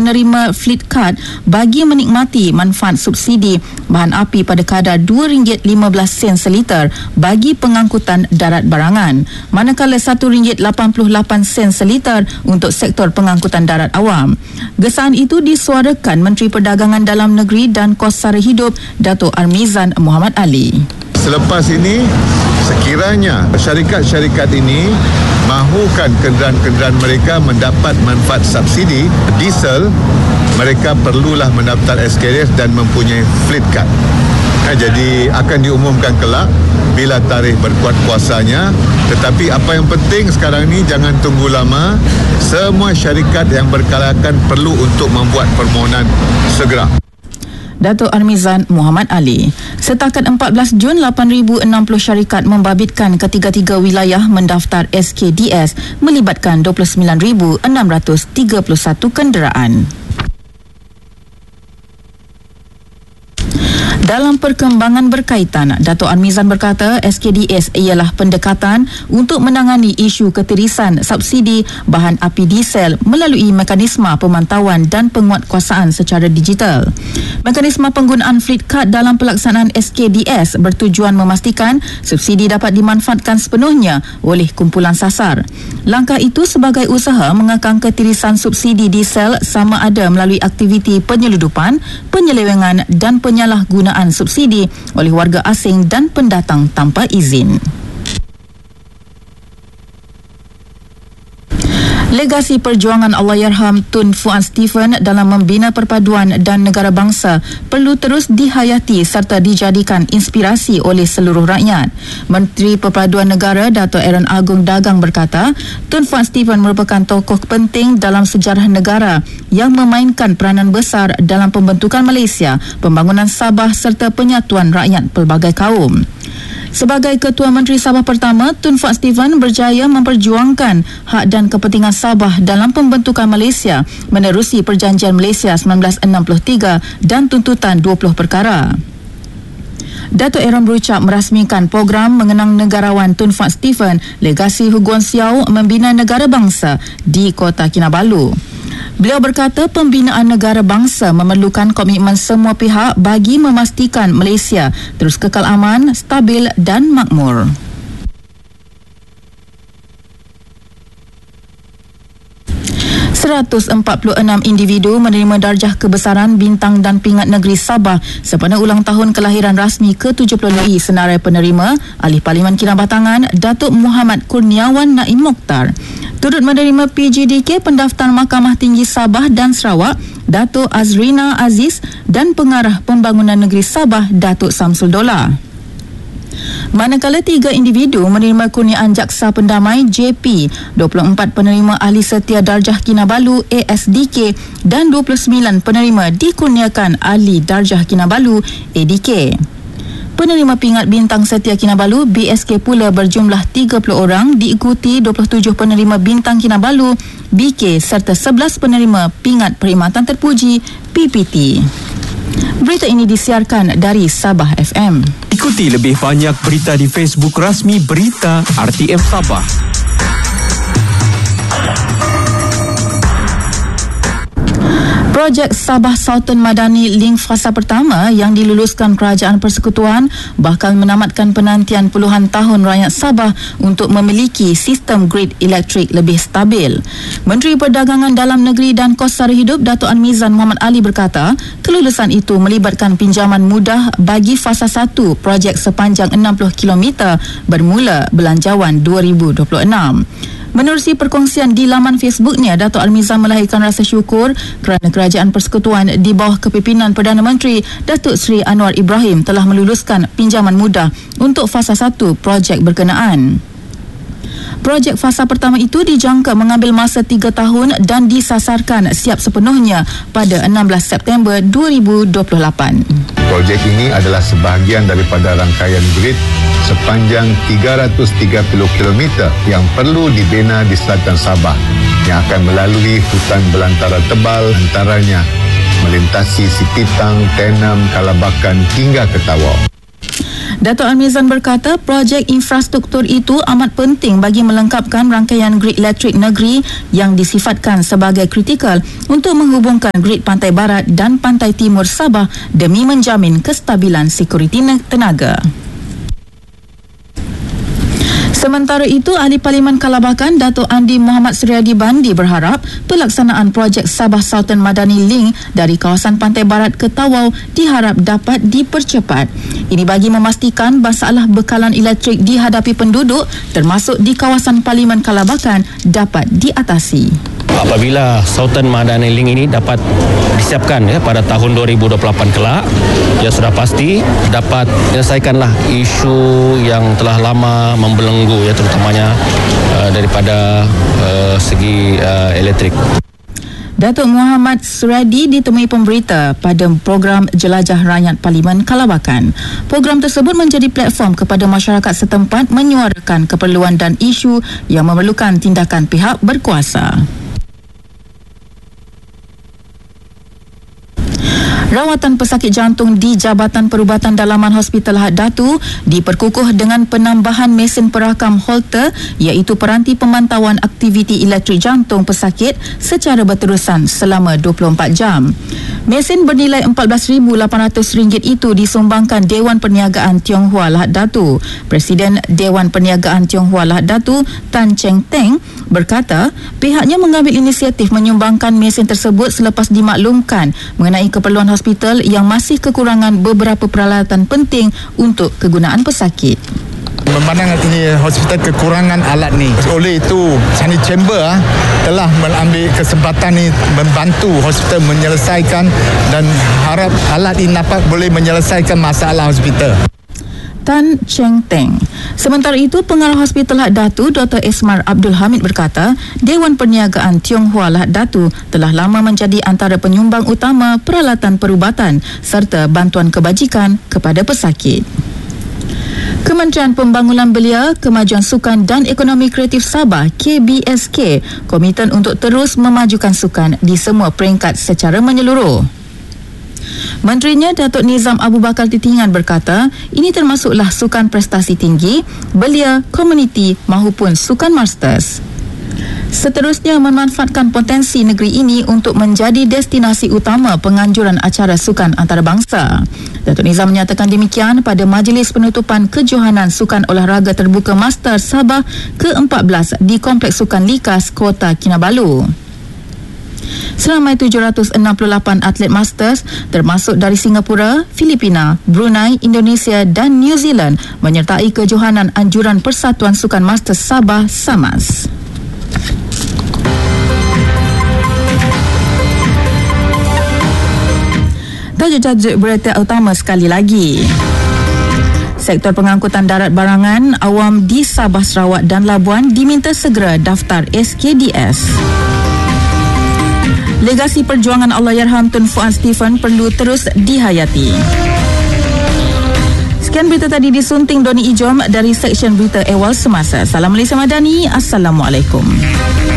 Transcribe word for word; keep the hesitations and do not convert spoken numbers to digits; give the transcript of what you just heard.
penerima Fleet Card bagi menikmati manfaat subsidi bahan api pada kadar dua ringgit lima belas sen seliter bagi pengangkutan darat barangan, manakala satu ringgit lapan puluh lapan sen seliter untuk sektor pengangkutan darat awam. Gesaan itu disuarakan Menteri Perdagangan Dalam Negeri dan Kos Sara Hidup Dato' Armizan Muhammad Ali. Selepas ini, sekiranya syarikat-syarikat ini mahukan kenderaan-kenderaan mereka mendapat manfaat subsidi diesel, mereka perlulah mendaftar S K D S dan mempunyai fleet card. Ha, jadi akan diumumkan kelak bila tarikh berkuat kuasanya. Tetapi apa yang penting sekarang ni, jangan tunggu lama. Semua syarikat yang berkalakan perlu untuk membuat permohonan segera. Dato' Armizan Muhammad Ali. Setakat empat belas Jun, lapan ribu enam puluh syarikat membabitkan ketiga-tiga wilayah mendaftar S K D S melibatkan dua puluh sembilan ribu enam ratus tiga puluh satu kenderaan. Dalam perkembangan berkaitan, Dato' Armizan berkata S K D S ialah pendekatan untuk menangani isu ketirisan subsidi bahan api diesel melalui mekanisme pemantauan dan penguatkuasaan secara digital. Mekanisme penggunaan Fleet Card dalam pelaksanaan S K D S bertujuan memastikan subsidi dapat dimanfaatkan sepenuhnya oleh kumpulan sasar. Langkah itu sebagai usaha mengekang ketirisan subsidi diesel sama ada melalui aktiviti penyeludupan, penyelewengan dan penyalahgunaan subsidi oleh warga asing dan pendatang tanpa izin. Legasi perjuangan Allahyarham Tun Fuad Stephen dalam membina perpaduan dan negara bangsa perlu terus dihayati serta dijadikan inspirasi oleh seluruh rakyat. Menteri Perpaduan Negara Dato' Aaron Agong Dagang berkata, Tun Fuad Stephen merupakan tokoh penting dalam sejarah negara yang memainkan peranan besar dalam pembentukan Malaysia, pembangunan Sabah serta penyatuan rakyat pelbagai kaum. Sebagai Ketua Menteri Sabah pertama, Tun Fuad Stephen berjaya memperjuangkan hak dan kepentingan Sabah dalam pembentukan Malaysia menerusi Perjanjian Malaysia seribu sembilan ratus enam puluh tiga dan tuntutan dua puluh perkara. Dato' Aaron berucap merasmikan program mengenang negarawan Tun Fuad Stephen, legasi Huguan Siau membina negara bangsa di Kota Kinabalu. Beliau berkata pembinaan negara bangsa memerlukan komitmen semua pihak bagi memastikan Malaysia terus kekal aman, stabil dan makmur. seratus empat puluh enam individu menerima darjah kebesaran bintang dan pingat negeri Sabah sempena ulang tahun kelahiran rasmi ke tujuh puluh dua senarai penerima Ahli Parlimen Kinabatangan Datuk Muhammad Kurniawan Naim Mokhtar. Turut menerima P J D K pendaftar Mahkamah Tinggi Sabah dan Sarawak Datuk Azrina Aziz dan Pengarah Pembangunan Negeri Sabah Datuk Samsul Dola. Manakala tiga individu menerima kurniaan Jaksa Pendamai J P, dua puluh empat penerima Ahli Setia Darjah Kinabalu A S D K dan dua puluh sembilan penerima dikurniakan Ahli Darjah Kinabalu A D K. Penerima pingat bintang Setia Kinabalu B S K pula berjumlah tiga puluh orang diikuti dua puluh tujuh penerima bintang Kinabalu B K serta sebelas penerima pingat perkhidmatan terpuji P P T. Berita ini disiarkan dari Sabah F M. Ikuti lebih banyak berita di Facebook rasmi Berita R T M Sabah. Projek Sabah Sultan Madani Link fasa pertama yang diluluskan Kerajaan Persekutuan bakal menamatkan penantian puluhan tahun rakyat Sabah untuk memiliki sistem grid elektrik lebih stabil. Menteri Perdagangan Dalam Negeri dan Kos Sara Hidup Dato' Armizan Muhammad Ali berkata, kelulusan itu melibatkan pinjaman mudah bagi fasa satu projek sepanjang enam puluh kilometer bermula Belanjawan dua ribu dua puluh enam. Menerusi perkongsian di laman Facebooknya, Dato' Armizan melahirkan rasa syukur kerana Kerajaan Persekutuan di bawah kepimpinan Perdana Menteri Datuk Seri Anwar Ibrahim telah meluluskan pinjaman mudah untuk fasa satu projek berkenaan. Projek fasa pertama itu dijangka mengambil masa tiga tahun dan disasarkan siap sepenuhnya pada enam belas September dua ribu dua puluh lapan. Projek ini adalah sebahagian daripada rangkaian grid sepanjang tiga ratus tiga puluh kilometer yang perlu dibina di selatan Sabah yang akan melalui hutan belantara tebal antaranya melintasi Sipitang, Tenam, Kalabakan hingga ke Tawau. Dato' Al-Mizan berkata projek infrastruktur itu amat penting bagi melengkapkan rangkaian grid elektrik negeri yang disifatkan sebagai kritikal untuk menghubungkan grid pantai barat dan pantai timur Sabah demi menjamin kestabilan sekuriti tenaga. Sementara itu, Ahli Parlimen Kalabakan Dato' Andi Muhammad Suryadi Bandi berharap pelaksanaan projek Sabah Sultan Madani Link dari kawasan Pantai Barat ke Tawau diharap dapat dipercepat. Ini bagi memastikan masalah bekalan elektrik dihadapi penduduk termasuk di kawasan Parlimen Kalabakan dapat diatasi. Apabila Sultan Madani Link ini dapat disiapkan ya, pada tahun dua ribu dua puluh lapan kelak, ya sudah pasti dapat menyelesaikanlah isu yang telah lama membelenggu ya, terutamanya uh, daripada uh, segi uh, elektrik. Datuk Muhammad Suradi ditemui pemberita pada program Jelajah Rakyat Parlimen Kalabakan. Program tersebut menjadi platform kepada masyarakat setempat menyuarakan keperluan dan isu yang memerlukan tindakan pihak berkuasa. Rawatan pesakit jantung di Jabatan Perubatan Dalaman Hospital Had Datu diperkukuh dengan penambahan mesin perakam Holter iaitu peranti pemantauan aktiviti elektrik jantung pesakit secara berterusan selama dua puluh empat jam. Mesin bernilai empat belas ribu lapan ratus ringgit itu disumbangkan Dewan Perniagaan Tionghoa Lahad Datu. Presiden Dewan Perniagaan Tionghoa Lahad Datu, Tan Cheng Teng, berkata pihaknya mengambil inisiatif menyumbangkan mesin tersebut selepas dimaklumkan mengenai keperluan hospital yang masih kekurangan beberapa peralatan penting untuk kegunaan pesakit. Memandang ini hospital kekurangan alat ni, oleh itu Chinese Chamber ah, telah mengambil kesempatan ni membantu hospital menyelesaikan dan harap alat ini dapat boleh menyelesaikan masalah hospital. Tan Cheng Teng. Sementara itu, Pengarah Hospital Had Datu, Doktor Esmar Abdul Hamid berkata, Dewan Perniagaan Tionghoa Lahad Datu telah lama menjadi antara penyumbang utama peralatan perubatan serta bantuan kebajikan kepada pesakit. Kementerian Pembangunan Belia, Kemajuan Sukan dan Ekonomi Kreatif Sabah K B S K komited untuk terus memajukan sukan di semua peringkat secara menyeluruh. Menterinya Datuk Nizam Abu Bakar Titingan berkata, ini termasuklah sukan prestasi tinggi, belia, komuniti maupun sukan masters. Seterusnya memanfaatkan potensi negeri ini untuk menjadi destinasi utama penganjuran acara sukan antarabangsa. Datuk Nizam menyatakan demikian pada majlis penutupan kejohanan Sukan Olahraga Terbuka Master Sabah ke empat belas di Kompleks Sukan Likas, Kota Kinabalu. Seramai tujuh ratus enam puluh lapan atlet Masters termasuk dari Singapura, Filipina, Brunei, Indonesia dan New Zealand menyertai kejohanan anjuran Persatuan Sukan Masters Sabah SAMAS. Tajuk-tajuk berita utama sekali lagi. Sektor pengangkutan darat barangan awam di Sabah, Sarawak dan Labuan diminta segera daftar S K D S. Legasi perjuangan Allahyarham Tun Fuad Stephen perlu terus dihayati. Sekian berita tadi disunting Doni Ijom dari Seksyen Berita Awal Semasa. Salam Malaysia Madani. Assalamualaikum.